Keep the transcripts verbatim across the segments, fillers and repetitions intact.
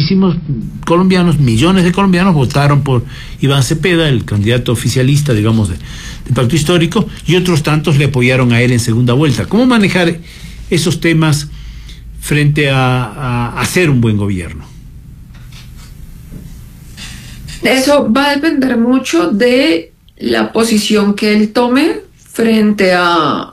muchísimos colombianos, millones de colombianos votaron por Iván Cepeda, el candidato oficialista, digamos, de, de Pacto Histórico, y otros tantos le apoyaron a él en segunda vuelta. ¿Cómo manejar esos temas frente a, a, a hacer un buen gobierno? Eso va a depender mucho de la posición que él tome frente a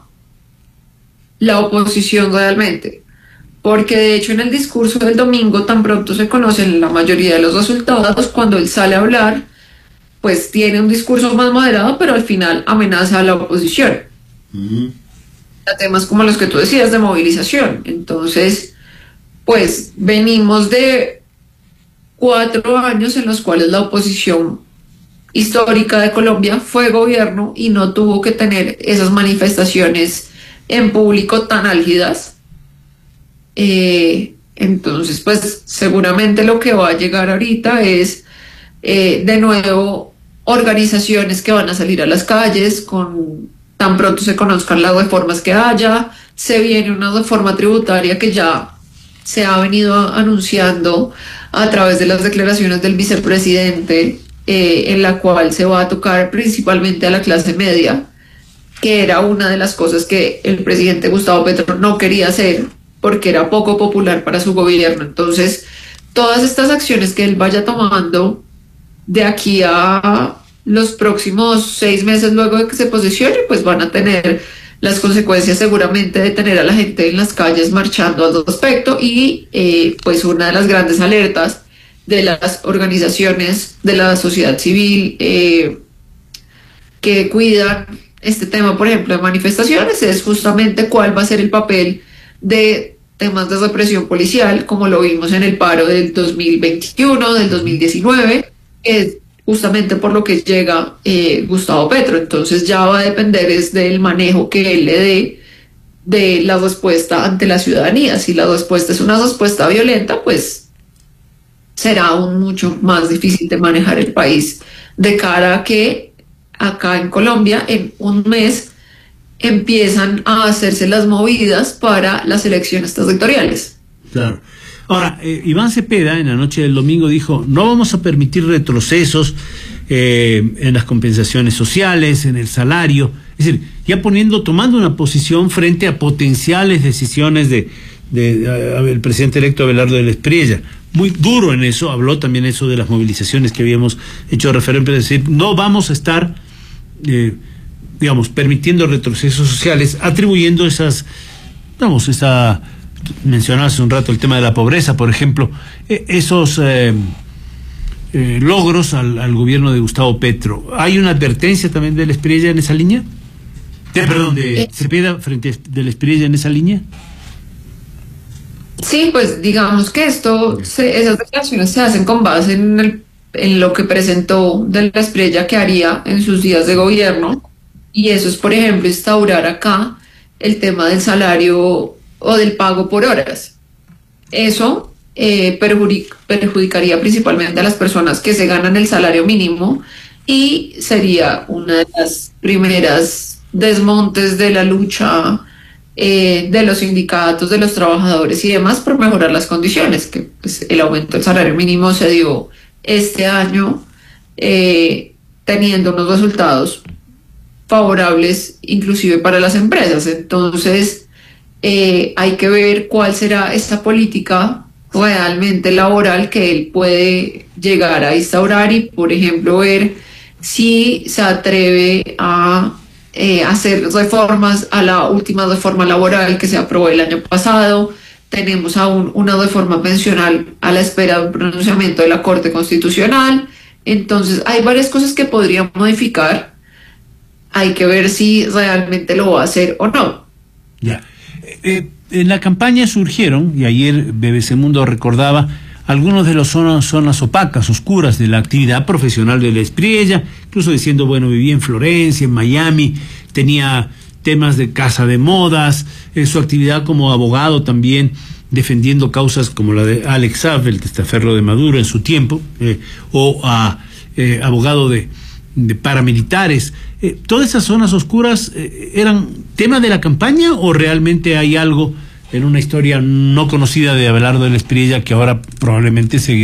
la oposición realmente. Porque de hecho en el discurso del domingo, tan pronto se conocen la mayoría de los resultados, cuando él sale a hablar, pues tiene un discurso más moderado, pero al final amenaza a la oposición. Uh-huh. A temas como los que tú decías de movilización. Entonces, pues venimos de cuatro años en los cuales la oposición histórica de Colombia fue gobierno y no tuvo que tener esas manifestaciones en público tan álgidas. Eh, entonces, pues seguramente lo que va a llegar ahorita es eh, de nuevo organizaciones que van a salir a las calles con tan pronto se conozcan las reformas que haya. Se viene una reforma tributaria que ya se ha venido anunciando a través de las declaraciones del vicepresidente, eh, en la cual se va a tocar principalmente a la clase media, que era una de las cosas que el presidente Gustavo Petro no quería hacer porque era poco popular para su gobierno. Entonces, todas estas acciones que él vaya tomando de aquí a los próximos seis meses luego de que se posesione, pues van a tener las consecuencias seguramente de tener a la gente en las calles marchando al respecto y eh, pues una de las grandes alertas de las organizaciones de la sociedad civil eh, que cuidan este tema, por ejemplo, de manifestaciones, es justamente cuál va a ser el papel de temas de represión policial, como lo vimos en el paro del dos mil veintiuno, del dos mil diecinueve, es justamente por lo que llega eh, Gustavo Petro. Entonces ya va a depender es del manejo que él le dé de la respuesta ante la ciudadanía. Si la respuesta es una respuesta violenta, pues será aún mucho más difícil de manejar el país de cara a que acá en Colombia en un mes empiezan a hacerse las movidas para las elecciones territoriales. Claro. Ahora, eh, Iván Cepeda en la noche del domingo dijo, no vamos a permitir retrocesos eh, en las compensaciones sociales, en el salario, es decir, ya poniendo, tomando una posición frente a potenciales decisiones de, de, de, de el presidente electo Abelardo del Espriella. Muy duro en eso, habló también eso de las movilizaciones que habíamos hecho referencia, es decir, no vamos a estar, eh, digamos, permitiendo retrocesos sociales, atribuyendo esas, digamos, esa... mencionabas hace un rato el tema de la pobreza, por ejemplo, eh, esos eh, eh, logros al, al gobierno de Gustavo Petro. ¿Hay una advertencia también del Espriella en esa línea? De, perdón, de Cepeda frente a del Espriella en esa línea. Sí, pues digamos que esto, se, esas declaraciones se hacen con base en, el, en lo que presentó del Espriella que haría en sus días de gobierno, y eso es, por ejemplo, instaurar acá el tema del salario o del pago por horas. Eso eh, perjudic perjudicaría principalmente a las personas que se ganan el salario mínimo y sería una de las primeras desmontes de la lucha eh, de los sindicatos, de los trabajadores y demás por mejorar las condiciones, que pues, el aumento del salario mínimo se dio este año eh, teniendo unos resultados favorables inclusive para las empresas. Entonces Eh, hay que ver cuál será esta política realmente laboral que él puede llegar a instaurar y, por ejemplo, ver si se atreve a eh, hacer reformas a la última reforma laboral que se aprobó el año pasado. Tenemos aún una reforma pensional a la espera de un pronunciamiento de la Corte Constitucional. Entonces, hay varias cosas que podría modificar. Hay que ver si realmente lo va a hacer o no. Ya. Eh, en la campaña surgieron, y ayer B B C Mundo recordaba, algunos de las zonas, zonas opacas, oscuras de la actividad profesional del Espriella, incluso diciendo, bueno, vivía en Florencia, en Miami, tenía temas de casa de modas, eh, su actividad como abogado también, defendiendo causas como la de Alex Saab, el testaferro de Maduro en su tiempo, eh, o a eh, abogado de, de paramilitares. Eh, ¿Todas esas zonas oscuras eh, eran tema de la campaña o realmente hay algo en una historia no conocida de Abelardo del Espriella que ahora probablemente seguirá